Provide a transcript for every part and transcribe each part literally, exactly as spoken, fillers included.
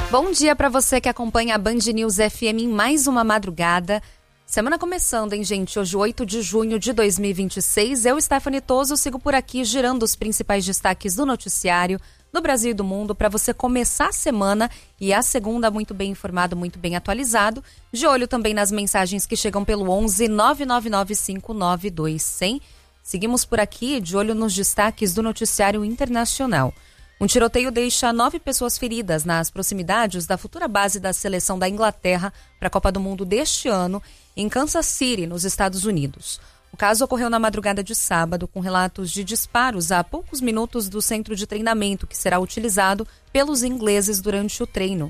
Bom dia para você que acompanha a Band News F M em mais uma madrugada. Semana começando, hein, gente? Hoje, oito de junho de dois mil e vinte e seis. Eu, Stephanie Toso, sigo por aqui girando os principais destaques do noticiário do Brasil e do mundo para você começar a semana e a segunda muito bem informado, muito bem atualizado. De olho também nas mensagens que chegam pelo onze nove nove nove cinco nove dois zero zero. Seguimos por aqui de olho nos destaques do noticiário internacional. Um tiroteio deixa nove pessoas feridas nas proximidades da futura base da seleção da Inglaterra para a Copa do Mundo deste ano, em Kansas City, nos Estados Unidos. O caso ocorreu na madrugada de sábado, com relatos de disparos a poucos minutos do centro de treinamento que será utilizado pelos ingleses durante o treino.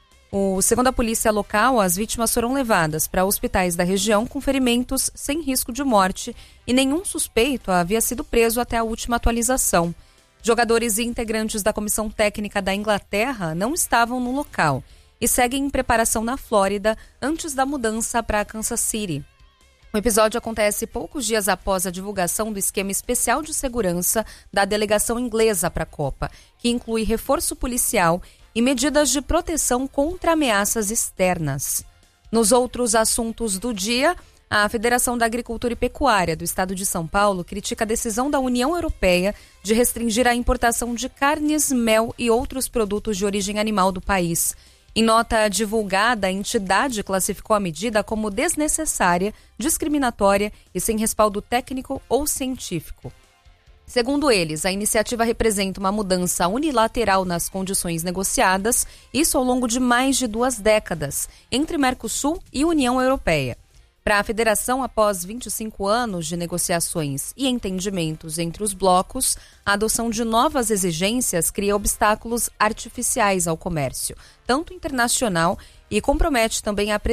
O, segundo a polícia local, as vítimas foram levadas para hospitais da região com ferimentos sem risco de morte e nenhum suspeito havia sido preso até a última atualização. Jogadores e integrantes da comissão técnica da Inglaterra não estavam no local e seguem em preparação na Flórida antes da mudança para Kansas City. O episódio acontece poucos dias após a divulgação do esquema especial de segurança da delegação inglesa para a Copa, que inclui reforço policial e medidas de proteção contra ameaças externas. Nos outros assuntos do dia, a Federação da Agricultura e Pecuária do Estado de São Paulo critica a decisão da União Europeia de restringir a importação de carnes, mel e outros produtos de origem animal do país. Em nota divulgada, a entidade classificou a medida como desnecessária, discriminatória e sem respaldo técnico ou científico. Segundo eles, a iniciativa representa uma mudança unilateral nas condições negociadas, isso ao longo de mais de duas décadas, entre Mercosul e União Europeia. Para a federação, após vinte e cinco anos de negociações e entendimentos entre os blocos, a adoção de novas exigências cria obstáculos artificiais ao comércio, tanto internacional, e compromete também a,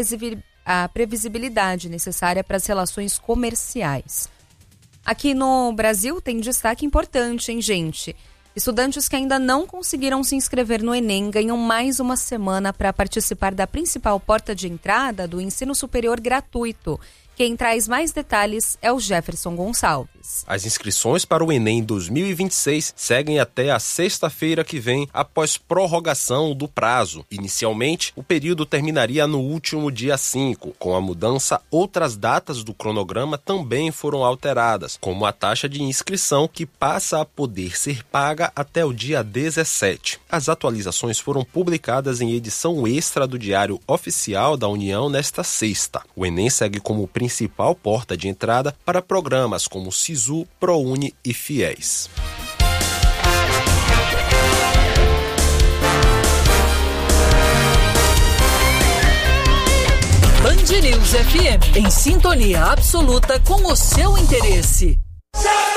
a previsibilidade necessária para as relações comerciais. Aqui no Brasil tem destaque importante, hein, gente? Estudantes que ainda não conseguiram se inscrever no Enem ganham mais uma semana para participar da principal porta de entrada do ensino superior gratuito. Quem traz mais detalhes é o Jefferson Gonçalves. As inscrições para o Enem dois mil e vinte e seis seguem até a sexta-feira que vem, após prorrogação do prazo. Inicialmente, o período terminaria no último dia cinco. Com a mudança, outras datas do cronograma também foram alteradas, como a taxa de inscrição, que passa a poder ser paga até o dia dezessete. As atualizações foram publicadas em edição extra do Diário Oficial da União nesta sexta. O Enem segue como principal porta de entrada para programas como Sisu, ProUni e Fiéis. Band News F M, em sintonia absoluta com o seu interesse.